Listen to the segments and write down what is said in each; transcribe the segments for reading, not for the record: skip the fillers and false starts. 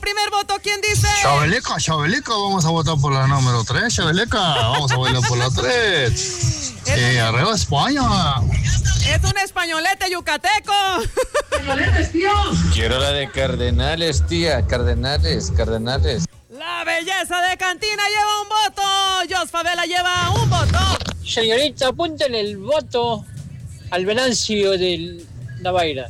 primer voto, ¿quién dice? Chabelica, vamos a votar por la número 3, Chabelica, vamos a bailar por la 3. Arriba España. Es un españolete yucateco. ¡Españoletes, tío! Quiero la de Cardenales, tía, Cardenales. La belleza de Cantina lleva un voto. Jos Favela lleva un voto. Señorita, apúntale el voto al Venancio de Navaira.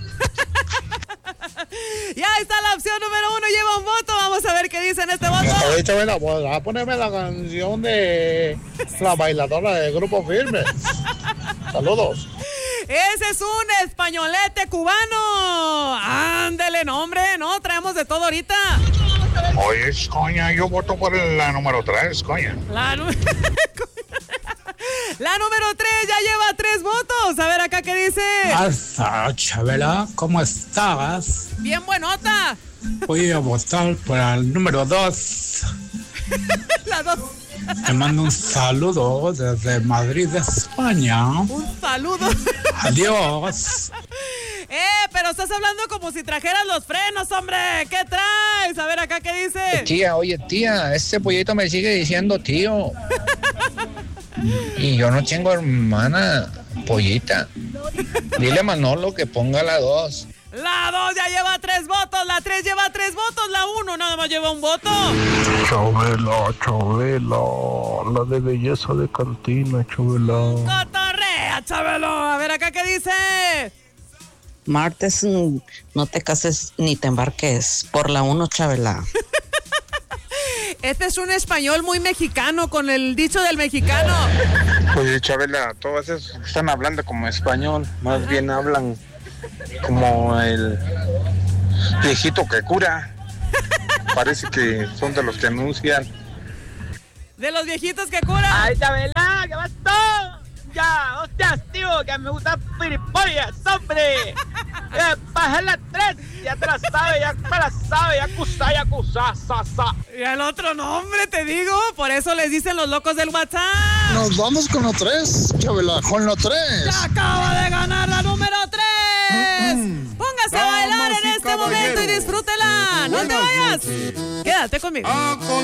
Ya está la opción número 1, lleva un voto. Vamos a ver qué dice en este voto. Chabela, ¿podrás ponerme la canción de la bailadora del Grupo Firme? Saludos. Ese es un españolete cubano. Ándele, no, hombre, no, traemos de todo ahorita. Oye, coña, yo voto por la número 3, coña. La número 3 ya lleva 3 votos. A ver acá qué dice. Hasta, Chabela, ¿cómo estás? Bien buenota. Voy a votar por el número 2. La 2. Te mando un saludo desde Madrid, España. Un saludo. Adiós. Pero estás hablando como si trajeras los frenos, hombre. ¿Qué traes? A ver acá qué dice. Tía, oye, tía, este pollito me sigue diciendo tío. Y yo no tengo hermana, pollita. Dile a Manolo que ponga la 2. La 2 ya lleva 3 votos, la 3 lleva 3 votos, la 1 nada más lleva un voto. Chabela, la de belleza de Cantina, Chabela. Cotorrea, Chabelo. A ver acá qué dice. Martes, no te cases ni te embarques. Por la 1, Chabela. Este es un español muy mexicano, con el dicho del mexicano. Oye, Chabela, todas esas están hablando como español, más bien hablan como el viejito que cura. Parece que son de los que anuncian. De los viejitos que curan. ¡Ay, Chabela! ¿Qué pasó? Ya, hostias, tío, que me gusta piripollas, hombre. Baja la 3, ya te la sabe, ya me la sabe, ya acusa, sa. Y el otro nombre, te digo, por eso les dicen los locos del WhatsApp. Nos vamos con la 3, Chabela, con la 3. ¡Ya acaba de ganar la número 3! Póngase a bailar en este momento y disfrútela. No te vayas. Quédate conmigo.